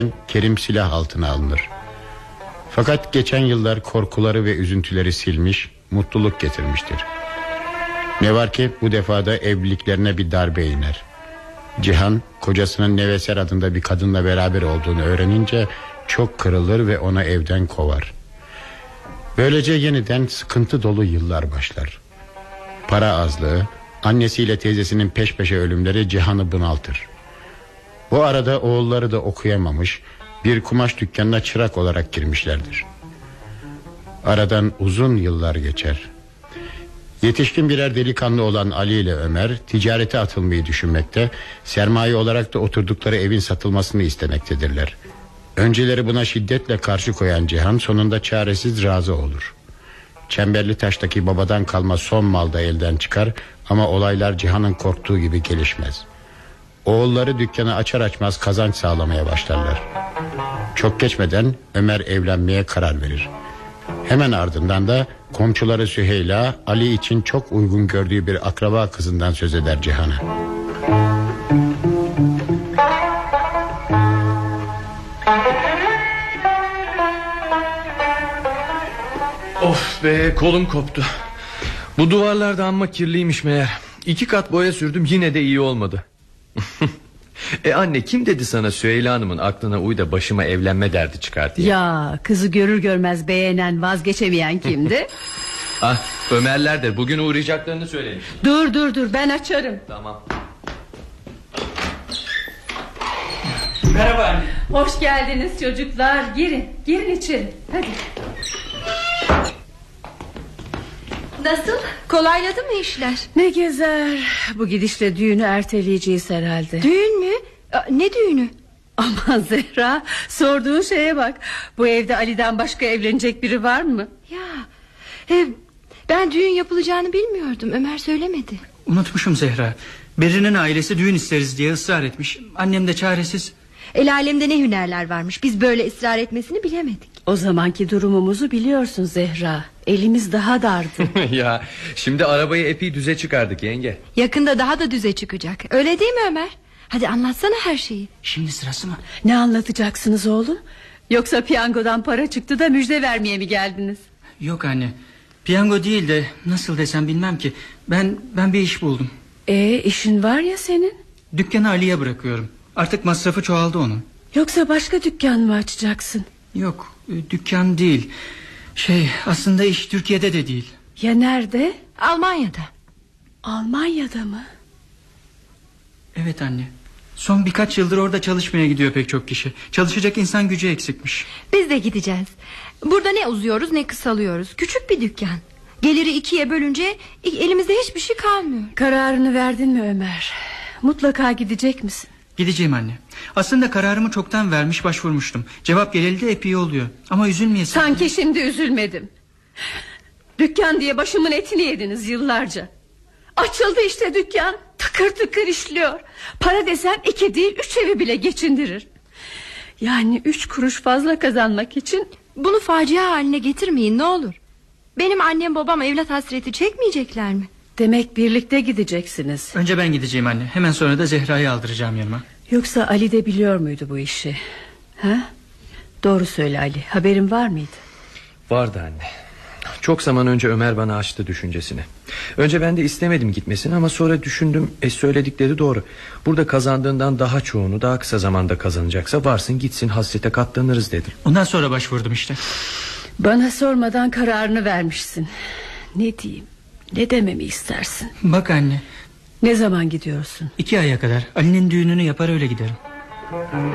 Kerim silah altına alınır. Fakat geçen yıllar korkuları ve üzüntüleri silmiş, mutluluk getirmiştir. Ne var ki bu defada evliliklerine bir darbe iner. Cihan kocasının Neveser adında bir kadınla beraber olduğunu öğrenince çok kırılır ve ona evden kovar. Böylece yeniden sıkıntı dolu yıllar başlar. Para azlığı, annesiyle teyzesinin peş peşe ölümleri Cihan'ı bunaltır. Bu arada oğulları da okuyamamış, bir kumaş dükkanına çırak olarak girmişlerdir. Aradan uzun yıllar geçer. Yetişkin birer delikanlı olan Ali ile Ömer ticarete atılmayı düşünmekte, sermaye olarak da oturdukları evin satılmasını istemektedirler. Önceleri buna şiddetle karşı koyan Cihan sonunda çaresiz razı olur. Çemberlitaş'taki babadan kalma son mal da elden çıkar ama olaylar Cihan'ın korktuğu gibi gelişmez. Oğulları dükkanı açar açmaz kazanç sağlamaya başlarlar. Çok geçmeden Ömer evlenmeye karar verir. Hemen ardından da komşuları Süheyla, Ali için çok uygun gördüğü bir akraba kızından söz eder Cihan'a. Of be, kolum koptu. Bu duvarlar da amma kirliymiş meğer. 2 kat boya sürdüm, yine de iyi olmadı. Anne, kim dedi sana Süheyla Hanım'ın aklına uy da başıma evlenme derdi çıkar diye? Ya kızı görür görmez beğenen, vazgeçemeyen kimdi? Ömerler de bugün uğrayacaklarını söylemiş. Dur ben açarım. Tamam. Merhaba anne. Hoş geldiniz çocuklar. Girin içeri. Hadi. Nasıl? Kolayladı mı işler? Ne gezer. Bu gidişle düğünü erteleyeceğiz herhalde. Düğün mü? Ne düğünü? Aman Zehra, sorduğun şeye bak. Bu evde Ali'den başka evlenecek biri var mı? Ya ben düğün yapılacağını bilmiyordum. Ömer söylemedi. Unutmuşum Zehra. Berrin'in ailesi düğün isteriz diye ısrar etmiş. Annem de çaresiz. El alemde ne hünerler varmış. Biz böyle ısrar etmesini bilemedik. O zamanki durumumuzu biliyorsun Zehra. Elimiz daha dardı. Ya şimdi arabayı epey düze çıkardık yenge. Yakında daha da düze çıkacak. Öyle değil mi Ömer? Hadi anlatsana her şeyi. Şimdi sırası mı? Ne anlatacaksınız oğlum? Yoksa piyangodan para çıktı da müjde vermeye mi geldiniz? Yok anne. Piyango değil de nasıl desem bilmem ki. Ben bir iş buldum. İşin var ya senin. Dükkanı Ali'ye bırakıyorum. Artık masrafı çoğaldı onun. Yoksa başka dükkan mı açacaksın? Yok, dükkan değil. Aslında iş Türkiye'de de değil. Ya nerede? Almanya'da. Almanya'da mı? Evet anne. Son birkaç yıldır orada çalışmaya gidiyor pek çok kişi. Çalışacak insan gücü eksikmiş. Biz de gideceğiz. Burada ne uzuyoruz ne kısalıyoruz. Küçük bir dükkan. Geliri 2'ye bölünce elimizde hiçbir şey kalmıyor. Kararını verdin mi Ömer? Mutlaka gidecek misin? Gideceğim anne. Aslında kararımı çoktan vermiş, başvurmuştum. Cevap geleli de epey oluyor. Ama üzülmeyesin. Sanki şimdi üzülmedim. Dükkan diye başımın etini yediniz yıllarca. Açıldı işte dükkan. Tıkır tıkır işliyor. Para desem 2 değil 3 evi bile geçindirir. Yani 3 kuruş fazla kazanmak için. Bunu facia haline getirmeyin ne olur. Benim annem babam evlat hasreti çekmeyecekler mi? Demek birlikte gideceksiniz. Önce ben gideceğim anne. Hemen sonra da Zehra'yı aldıracağım yanıma. Yoksa Ali de biliyor muydu bu işi? Doğru söyle Ali, haberin var mıydı? Vardı anne. Çok zaman önce Ömer bana açtı düşüncesini. Önce ben de istemedim gitmesini ama sonra düşündüm. Söyledikleri doğru. Burada kazandığından daha çoğunu daha kısa zamanda kazanacaksa varsın gitsin, hasrete katlanırız dedim. Ondan sonra başvurdum işte. Bana sormadan kararını vermişsin. Ne diyeyim, ne dememi istersin? Bak anne. Ne zaman gidiyorsun? 2 aya kadar Ali'nin düğününü yapar öyle giderim.